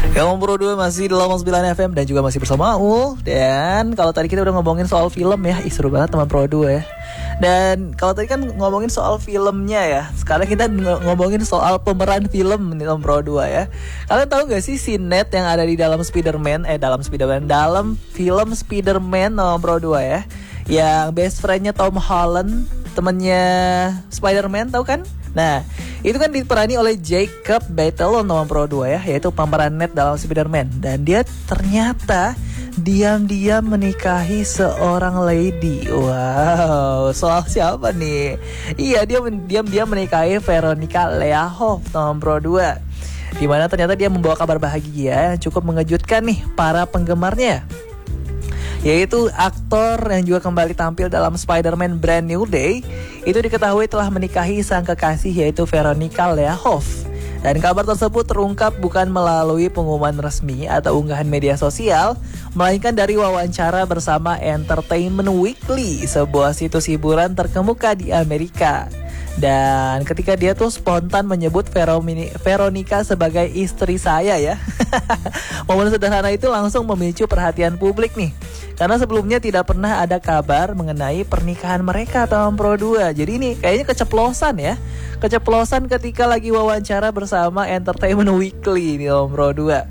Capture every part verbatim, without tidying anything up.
Yang Pro dua masih di delapan puluh sembilan F M dan juga masih bersama Ul. Dan kalau tadi kita udah ngomongin soal film ya, ih seru banget teman Pro dua ya. Dan kalau tadi kan ngomongin soal filmnya ya, sekarang kita ng- ngomongin soal pemeran film nih teman Pro dua ya. Kalian tahu gak sih si Ned yang ada di dalam Spider-Man, eh dalam Spider-Man, dalam film Spider-Man teman Pro dua ya, yang best friendnya Tom Holland, temennya Spider-Man, tahu kan? Nah, itu kan diperani oleh Jacob Batalon nomor Pro dua ya, yaitu pemeran Ned dalam Spider-Man. Dan dia ternyata diam-diam menikahi seorang lady. Wow, soal siapa nih? Iya, dia diam-diam menikahi Veronica Lea Hoff nomor Pro dua. Dimana ternyata dia membawa kabar bahagia yang cukup mengejutkan nih para penggemarnya, yaitu aktor yang juga kembali tampil dalam Spider-Man Brand New Day itu diketahui telah menikahi sang kekasih yaitu Veronica Lea Hoff. Dan kabar tersebut terungkap bukan melalui pengumuman resmi atau unggahan media sosial, melainkan dari wawancara bersama Entertainment Weekly, sebuah situs hiburan terkemuka di Amerika. Dan ketika dia tuh spontan menyebut Veronica sebagai istri saya ya. Momen sederhana itu langsung memicu perhatian publik nih, karena sebelumnya tidak pernah ada kabar mengenai pernikahan mereka tahun Pro dua. Jadi ini kayaknya keceplosan ya. Keceplosan ketika lagi wawancara bersama Entertainment Weekly di tahun Pro dua.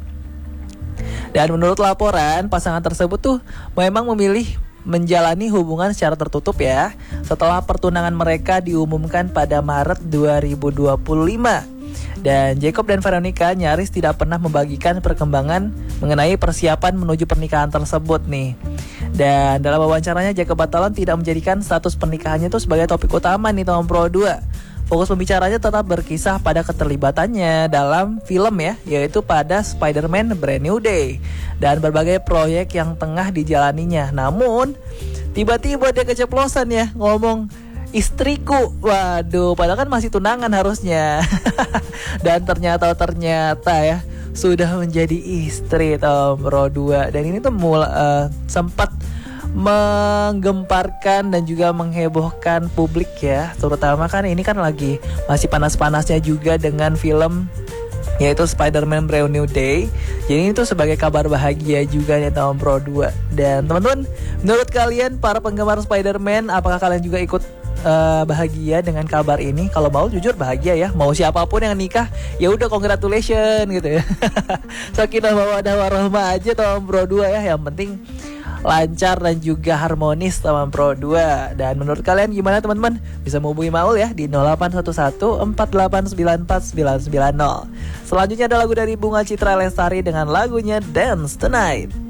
Dan menurut laporan, pasangan tersebut tuh memang memilih menjalani hubungan secara tertutup ya, setelah pertunangan mereka diumumkan pada Maret dua ribu dua puluh lima. Dan Jacob dan Veronica nyaris tidak pernah membagikan perkembangan mengenai persiapan menuju pernikahan tersebut nih. Dan dalam wawancaranya Jacob Batalon tidak menjadikan status pernikahannya itu sebagai topik utama nih tahun Pro dua. Fokus pembicaranya tetap berkisah pada keterlibatannya dalam film ya, yaitu pada Spider-Man Brand New Day dan berbagai proyek yang tengah dijalaninya. Namun tiba-tiba dia keceplosan ya, ngomong istriku. Waduh, padahal kan masih tunangan harusnya. Dan ternyata ternyata ya sudah menjadi istri Tom Pro dua. Dan ini tuh mula, uh, sempat menggemparkan dan juga menghebohkan publik ya, terutama kan ini kan lagi masih panas-panasnya juga dengan film yaitu Spider-Man Brand New Day. Jadi itu sebagai kabar bahagia juga nih tahun Pro dua. Dan teman-teman, menurut kalian para penggemar Spider-Man, apakah kalian juga ikut uh, bahagia dengan kabar ini? Kalau mau jujur bahagia ya, mau siapapun yang nikah ya udah congratulations gitu ya. Sakinah mawaddah warahmah aja tahun Pro dua ya, yang penting lancar dan juga harmonis teman Pro dua. Dan menurut kalian gimana teman-teman? Bisa menghubungi Maul ya di nol delapan satu satu empat delapan sembilan empat sembilan sembilan nol. Selanjutnya ada lagu dari Bunga Citra Lestari dengan lagunya Dance Tonight.